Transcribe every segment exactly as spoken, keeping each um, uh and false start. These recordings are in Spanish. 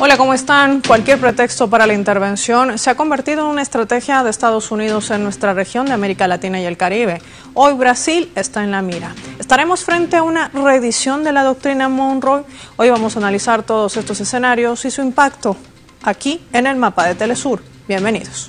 Hola, ¿cómo están? Cualquier pretexto para la intervención se ha convertido en una estrategia de Estados Unidos en nuestra región de América Latina y el Caribe. Hoy Brasil está en la mira. ¿Estaremos frente a una reedición de la doctrina Monroe? Hoy vamos a analizar todos estos escenarios y su impacto aquí en el mapa de Telesur. Bienvenidos.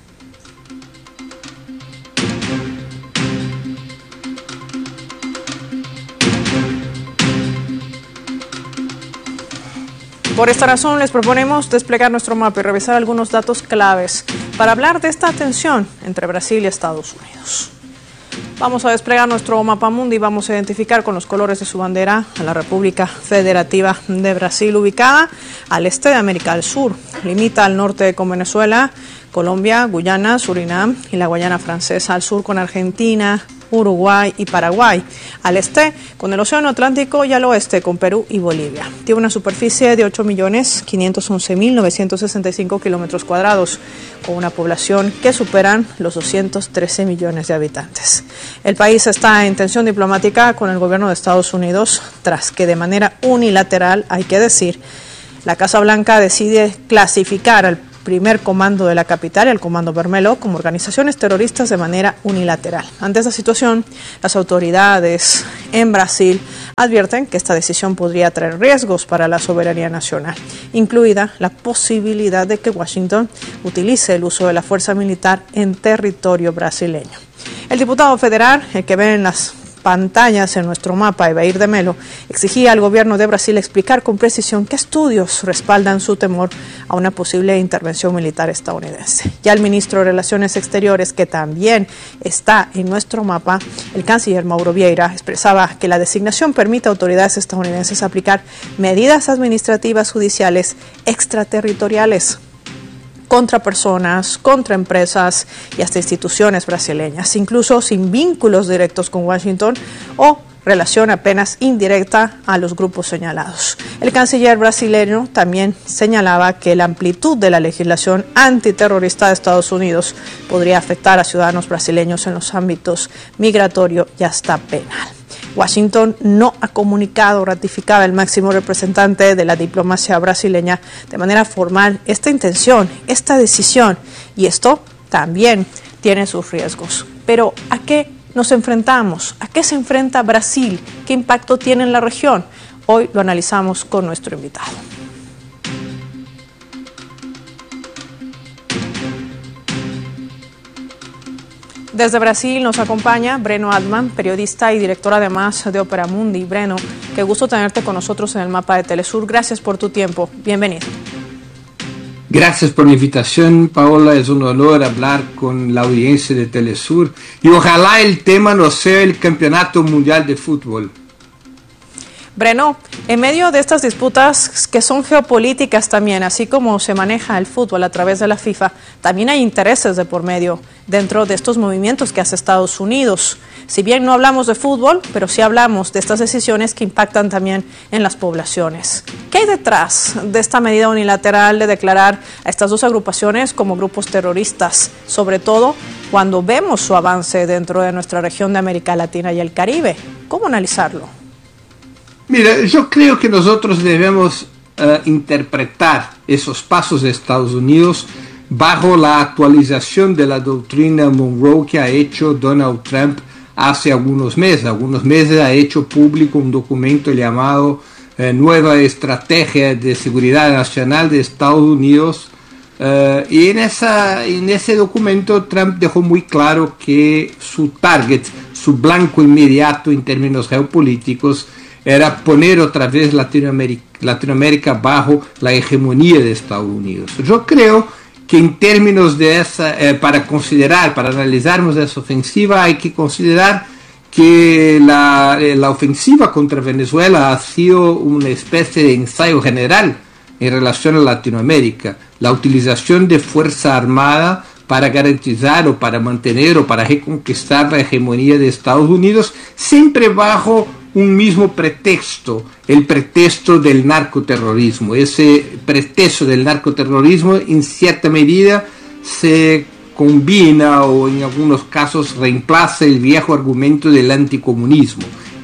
Por esta razón les proponemos desplegar nuestro mapa y revisar algunos datos claves para hablar de esta tensión entre Brasil y Estados Unidos. Vamos a desplegar nuestro mapa mundi y vamos a identificar con los colores de su bandera a la República Federativa de Brasil, ubicada al este de América del Sur. Limita al norte con Venezuela, Colombia, Guyana, Surinam y la Guayana Francesa, al sur con Argentina, Uruguay y Paraguay, al este con el Océano Atlántico y al oeste con Perú y Bolivia. Tiene una superficie de ocho millones quinientos once mil novecientos sesenta y cinco kilómetros cuadrados, con una población que superan los doscientos trece millones de habitantes. El país está en tensión diplomática con el gobierno de Estados Unidos, tras que de manera unilateral, hay que decir, la Casa Blanca decide clasificar al primer comando de la capital, el Comando Vermelho, como organizaciones terroristas de manera unilateral. Ante esta situación, las autoridades en Brasil advierten que esta decisión podría traer riesgos para la soberanía nacional, incluida la posibilidad de que Washington utilice el uso de la fuerza militar en territorio brasileño. El diputado federal, el que ven en las pantallas en nuestro mapa, Evair de Melo, exigía al gobierno de Brasil explicar con precisión qué estudios respaldan su temor a una posible intervención militar estadounidense. Ya el ministro de Relaciones Exteriores, que también está en nuestro mapa, el canciller Mauro Vieira, expresaba que la designación permite a autoridades estadounidenses aplicar medidas administrativas judiciales extraterritoriales contra personas, contra empresas y hasta instituciones brasileñas, incluso sin vínculos directos con Washington o relación apenas indirecta a los grupos señalados. El canciller brasileño también señalaba que la amplitud de la legislación antiterrorista de Estados Unidos podría afectar a ciudadanos brasileños en los ámbitos migratorio y hasta penal. Washington no ha comunicado o ratificado el máximo representante de la diplomacia brasileña de manera formal esta intención, esta decisión, y esto también tiene sus riesgos. Pero ¿a qué nos enfrentamos? ¿A qué se enfrenta Brasil? ¿Qué impacto tiene en la región? Hoy lo analizamos con nuestro invitado. Desde Brasil nos acompaña Breno Altman, periodista y director además de Opera Mundi. Breno, qué gusto tenerte con nosotros en el mapa de Telesur. Gracias por tu tiempo. Bienvenido. Gracias por la invitación, Paola. Es un honor hablar con la audiencia de Telesur. Y ojalá el tema no sea el Campeonato Mundial de Fútbol. Breno, en medio de estas disputas que son geopolíticas también, así como se maneja el fútbol a través de la FIFA, también hay intereses de por medio dentro de estos movimientos que hace Estados Unidos. Si bien no hablamos de fútbol, pero sí hablamos de estas decisiones que impactan también en las poblaciones. ¿Qué hay detrás de esta medida unilateral de declarar a estas dos agrupaciones como grupos terroristas, sobre todo cuando vemos su avance dentro de nuestra región de América Latina y el Caribe? ¿Cómo analizarlo? Mira, yo creo que nosotros debemos uh, interpretar esos pasos de Estados Unidos bajo la actualización de la doctrina Monroe que ha hecho Donald Trump hace algunos meses. Algunos meses ha hecho público un documento llamado uh, Nueva Estrategia de Seguridad Nacional de Estados Unidos. Uh, y en, esa, en ese documento Trump dejó muy claro que su target, su blanco inmediato en términos geopolíticos, era poner otra vez Latinoamérica, Latinoamérica bajo la hegemonía de Estados Unidos. Yo creo que en términos de esa, eh, para considerar, para analizarmos esa ofensiva, hay que considerar que la, eh, la ofensiva contra Venezuela ha sido una especie de ensayo general en relación a Latinoamérica. La utilización de fuerza armada para garantizar o para mantener o para reconquistar la hegemonía de Estados Unidos, siempre bajo un mismo pretexto, el pretexto del narcoterrorismo. Ese pretexto del narcoterrorismo en cierta medida se combina o en algunos casos reemplaza el viejo argumento del anticomunismo.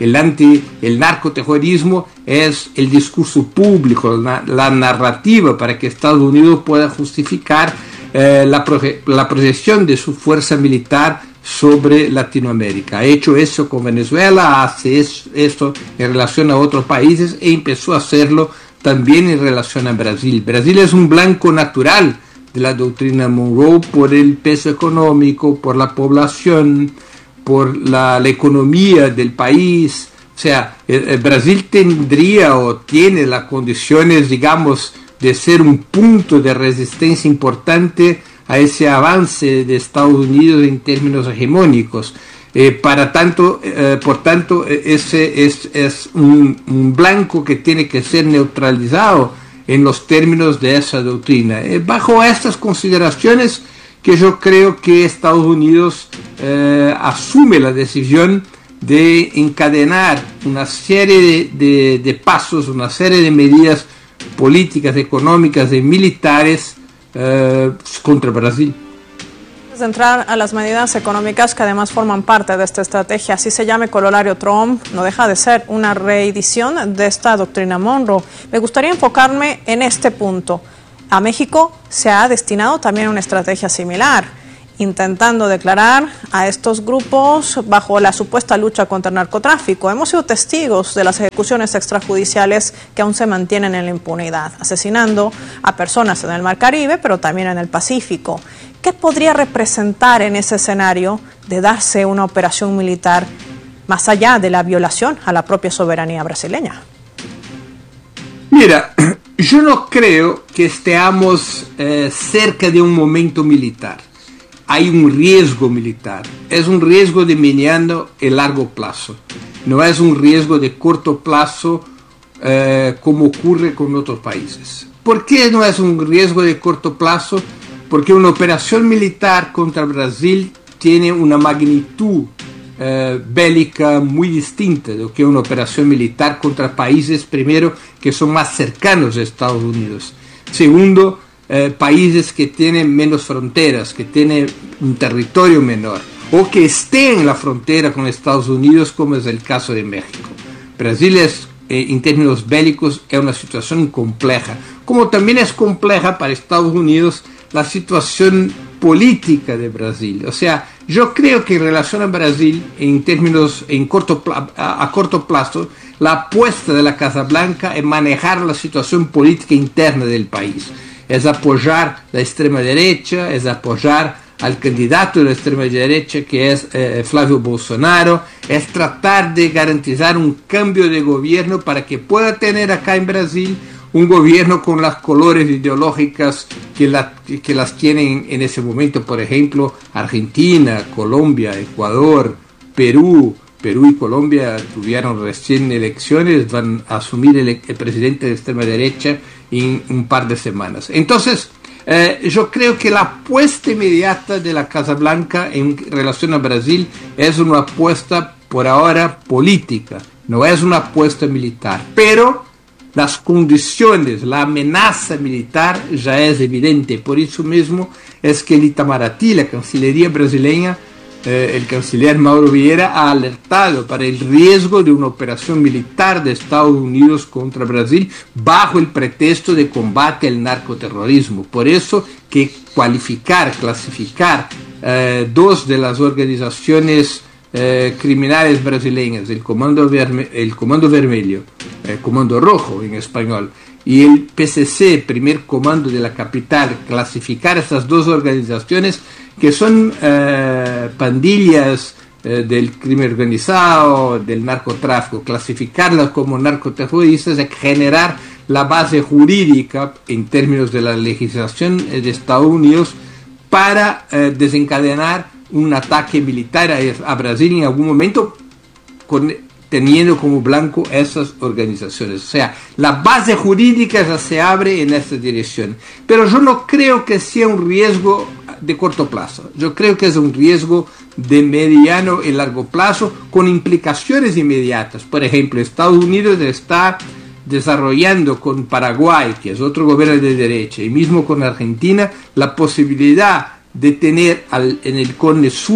el, anti, el narcoterrorismo es el discurso público, la, la narrativa para que Estados Unidos pueda justificar eh, la, proje, la proyección de su fuerza militar sobre Latinoamérica. Ha hecho eso con Venezuela, hace eso, eso en relación a otros países e empezó a hacerlo también en relación a Brasil. Brasil es un blanco natural de la doctrina Monroe por el peso económico, por la población, por la, la economía del país. O sea, el, el Brasil tendría o tiene las condiciones, digamos, de ser un punto de resistencia importante a ese avance de Estados Unidos en términos hegemónicos. Eh, para tanto, eh, por tanto, ese es, es un, un blanco que tiene que ser neutralizado en los términos de esa doctrina. Eh, bajo estas consideraciones que yo creo que Estados Unidos eh, asume la decisión de encadenar una serie de, de, de pasos, una serie de medidas políticas, económicas y militares eh, contra Brasil. Antes de entrar a las medidas económicas que además forman parte de esta estrategia, así se llame corolario Trump, no deja de ser una reedición de esta doctrina Monroe. Me gustaría enfocarme en este punto. A México se ha destinado también una estrategia similar, intentando declarar a estos grupos bajo la supuesta lucha contra el narcotráfico. Hemos sido testigos de las ejecuciones extrajudiciales que aún se mantienen en la impunidad, asesinando a personas en el Mar Caribe, pero también en el Pacífico. ¿Qué podría representar en ese escenario de darse una operación militar más allá de la violación a la propia soberanía brasileña? Mira, yo no creo que estemos eh, cerca de un momento militar. Hay un riesgo militar. Es un riesgo de mediano y largo plazo. No es un riesgo de corto plazo eh, como ocurre con otros países. ¿Por qué no es un riesgo de corto plazo? Porque una operación militar contra Brasil tiene una magnitud eh, bélica muy distinta de lo que una operación militar contra países, primero, que son más cercanos a Estados Unidos. Segundo, eh, países que tienen menos fronteras, que tienen un territorio menor, o que estén en la frontera con Estados Unidos, como es el caso de México. Brasil es, eh, en términos bélicos, es una situación compleja, como también es compleja para Estados Unidos la situación política de Brasil. O sea, yo creo que en relación a Brasil, en términos en corto, a, a corto plazo, la apuesta de la Casa Blanca es manejar la situación política interna del país. Es apoyar la extrema derecha, es apoyar al candidato de la extrema derecha, que es eh, Flávio Bolsonaro, es tratar de garantizar un cambio de gobierno para que pueda tener acá en Brasil un gobierno con las colores ideológicas que, la, que las tienen en ese momento, por ejemplo, Argentina, Colombia, Ecuador, Perú. Perú y Colombia tuvieron recién elecciones, van a asumir el, el presidente de extrema derecha en un par de semanas. Entonces, eh, yo creo que la apuesta inmediata de la Casa Blanca en relación a Brasil es una apuesta por ahora política, no es una apuesta militar, pero las condiciones, la amenaza militar ya es evidente. Por eso mismo es que el Itamaraty, la Cancillería brasileña, eh, el canciller Mauro Vieira ha alertado para el riesgo de una operación militar de Estados Unidos contra Brasil bajo el pretexto de combate al narcoterrorismo. Por eso que cualificar, clasificar eh, dos de las organizaciones Eh, criminales brasileñas, el Comando, Verme el Comando Vermelho, el Comando Rojo en español, y el P C C, primer comando de la capital, clasificar estas dos organizaciones que son eh, pandillas eh, del crimen organizado, del narcotráfico, clasificarlas como narcoterroristas es generar la base jurídica en términos de la legislación de Estados Unidos para eh, desencadenar un ataque militar a, a Brasil en algún momento, con, teniendo como blanco esas organizaciones. O sea, la base jurídica ya se abre en esta dirección. Pero yo no creo que sea un riesgo de corto plazo. Yo creo que es un riesgo de mediano y largo plazo con implicaciones inmediatas. Por ejemplo, Estados Unidos está desarrollando con Paraguay, que es otro gobierno de derecha, y mismo con Argentina, la posibilidad de tener al, en el Cono Sur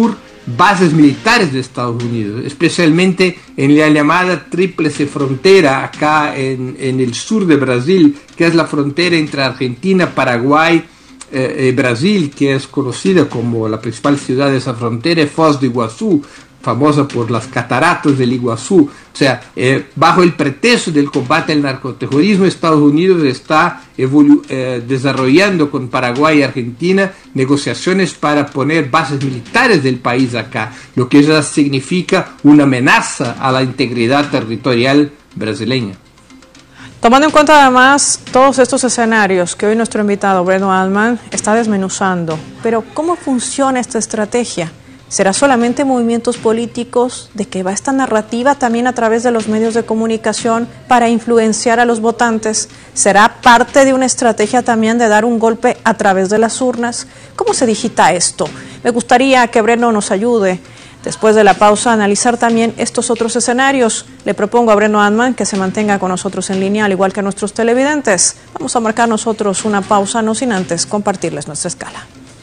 bases militares de Estados Unidos, especialmente en la llamada Tríplice Frontera, acá en, en el sur de Brasil, que es la frontera entre Argentina, Paraguay y eh, Brasil, que es conocida como la principal ciudad de esa frontera, Foz de Iguazú, famosa por las cataratas del Iguazú. O sea, eh, bajo el pretexto del combate al narcoterrorismo, Estados Unidos está eh, desarrollando con Paraguay y Argentina negociaciones para poner bases militares del país acá, lo que ya significa una amenaza a la integridad territorial brasileña. Tomando en cuenta además todos estos escenarios que hoy nuestro invitado Breno Altman está desmenuzando, pero ¿cómo funciona esta estrategia? ¿Será solamente movimientos políticos? ¿De qué va esta narrativa también a través de los medios de comunicación para influenciar a los votantes? ¿Será parte de una estrategia también de dar un golpe a través de las urnas? ¿Cómo se digita esto? Me gustaría que Breno nos ayude, después de la pausa, a analizar también estos otros escenarios. Le propongo a Breno Altman que se mantenga con nosotros en línea, al igual que a nuestros televidentes. Vamos a marcar nosotros una pausa, no sin antes compartirles nuestra escala.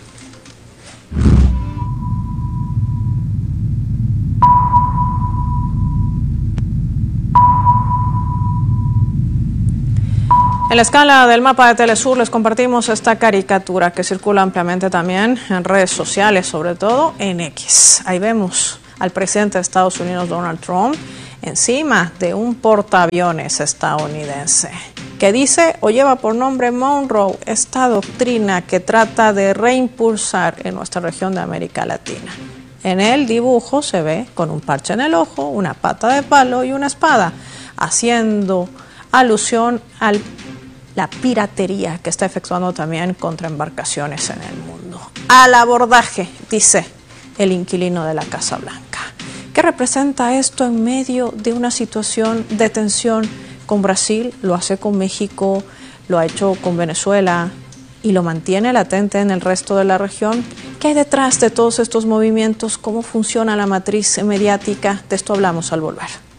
En la escala del mapa de Telesur les compartimos esta caricatura que circula ampliamente también en redes sociales, sobre todo en X. Ahí vemos al presidente de Estados Unidos, Donald Trump, encima de un portaaviones estadounidense que dice o lleva por nombre Monroe, esta doctrina que trata de reimpulsar en nuestra región de América Latina. En el dibujo se ve con un parche en el ojo, una pata de palo y una espada, haciendo alusión al la piratería que está efectuando también contra embarcaciones en el mundo. Al abordaje, dice el inquilino de la Casa Blanca. ¿Qué representa esto en medio de una situación de tensión con Brasil? Lo hace con México, lo ha hecho con Venezuela y lo mantiene latente en el resto de la región. ¿Qué hay detrás de todos estos movimientos? ¿Cómo funciona la matriz mediática? De esto hablamos al volver.